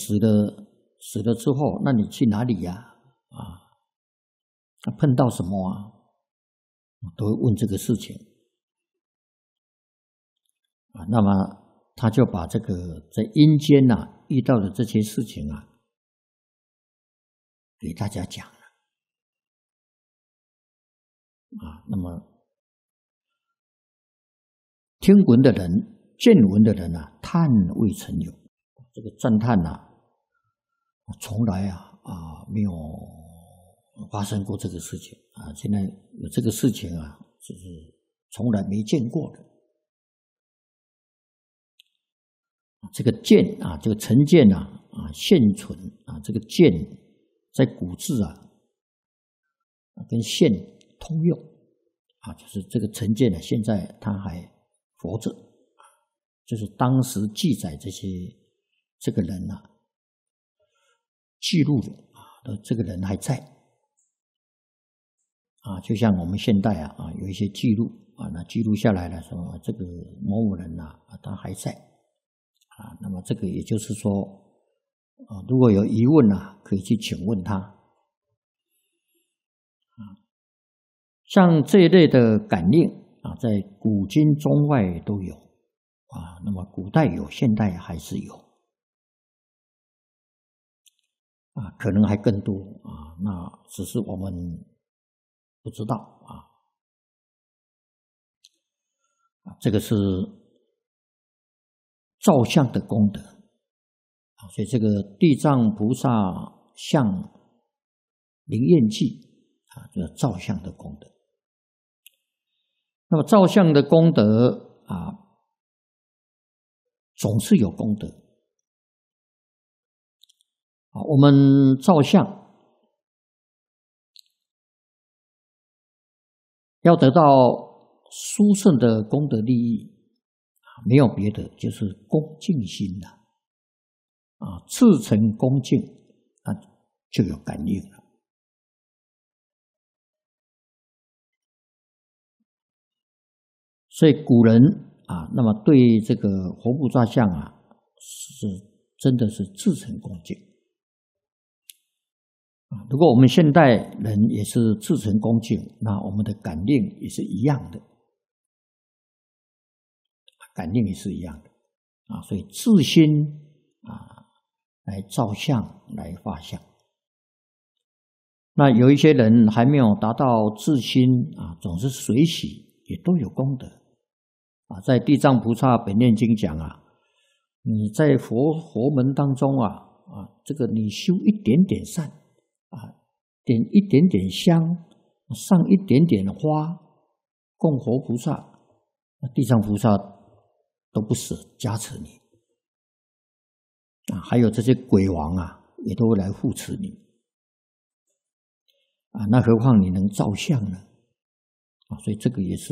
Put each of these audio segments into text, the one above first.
死了之后，那你去哪里呀？碰到什么啊？都会问这个事情那么他就把这个在阴间遇到的这些事情给大家讲了那么听闻的人、见闻的人叹未曾有，这个赞叹从来没有发生过这个事情现在有这个事情就是从来没见过的。这个见这个成见现存这个见在古字跟现通用就是这个成见现在它还活着就是当时记载这个人记录的这个人还在就像我们现代有一些记录那记录下来了说这个某某人他还在那么这个也就是说如果有疑问可以去请问他像这一类的感应在古今中外都有那么古代有，现代还是有可能还更多那只是我们不知道这个是造像的功德所以这个地藏菩萨像灵验记就是造像的功德。那么造像的功德总是有功德我们造像要得到殊胜的功德利益没有别的，就是恭敬心至诚恭敬就有感应了。所以古人那么对这个活菩萨像是真的是至诚恭敬如果我们现代人也是至诚恭敬，那我们的感应也是一样的感应也是一样的所以自心来造像来发像。那有一些人还没有达到自心总是随喜，也都有功德在地藏菩萨本愿经讲你在佛门当中这个你修一点点善点一点点香，上一点点花供活菩萨，地藏菩萨都不舍加持你还有这些鬼王也都会来护持你那何况你能造像呢所以这个也是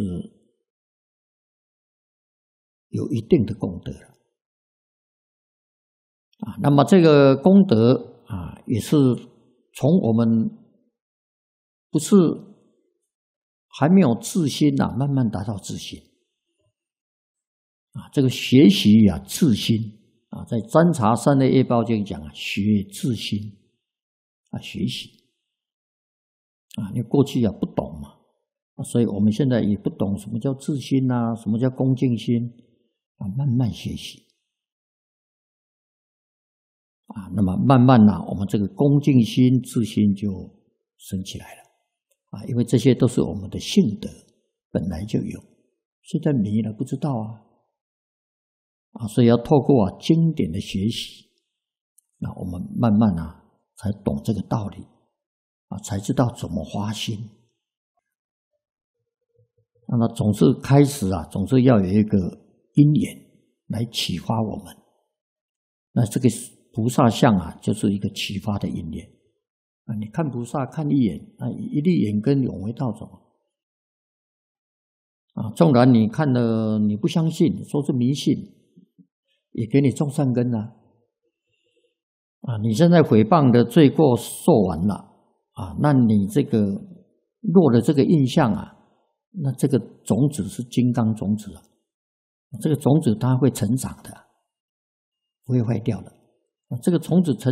有一定的功德了那么这个功德也是从我们不是还没有自心慢慢达到自心这个学习自心在占察三昧业报经讲学自心学习因为过去不懂嘛所以我们现在也不懂什么叫自心什么叫恭敬心慢慢学习那么慢慢我们这个恭敬心自心就升起来了因为这些都是我们的性德本来就有，现在迷了不知道所以要透过经典的学习那我们慢慢才懂这个道理才知道怎么发心那么总是开始总是要有一个因缘来启发我们那这个菩萨像就是一个启发的因缘你看菩萨看一眼一粒眼根永为道种纵然你看了你不相信说是迷信也给你种善根你现在诽谤的罪过受完了那你这个落了这个印象那这个种子是金刚种子这个种子它会成长的不会坏掉的这个从子成